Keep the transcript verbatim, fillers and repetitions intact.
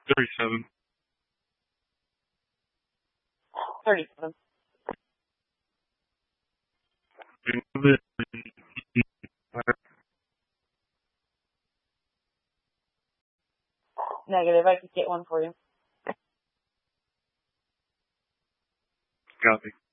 thirty-seven. thirty-seven. Negative. I could get one for you. Copy.